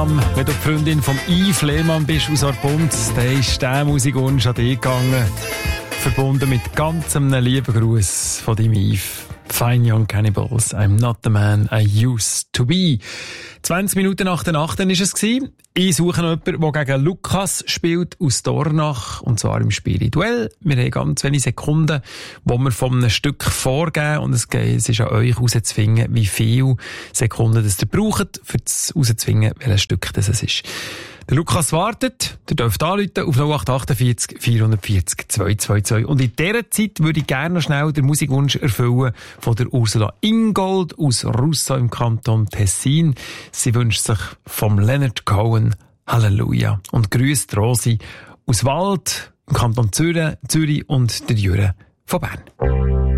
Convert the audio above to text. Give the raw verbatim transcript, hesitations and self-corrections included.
Miriam, wenn du die Freundin vom Yves Lehmann bist aus Arbund, dann ist der Musikwunsch an dich gegangen. Verbunden mit ganz einem lieben Gruß von deinem Yves. Fine Young Cannibals, I'm not the man I used to be. zwanzig Minuten nach der Nacht war es. Ich suche noch jemanden, der gegen Lukas spielt aus Dornach, und zwar im Spiel Duell. Wir haben ganz wenige Sekunden, wo wir von einem Stück vorgeben, und es ist an euch herauszufinden, wie viele Sekunden das ihr braucht, um herauszufinden, welches Stück das ist. Der Lukas wartet, der dürft anrufen auf null acht achtundvierzig vierhundertvierzig zweihundertzweiundzwanzig. Und in dieser Zeit würde ich gerne noch schnell den Musikwunsch erfüllen von der Ursula Ingold aus Russa im Kanton Tessin. Sie wünscht sich vom Leonard Cohen Halleluja und grüßt Rosi aus Wald im Kanton Zürich, Zürich und der Jürgen von Bern.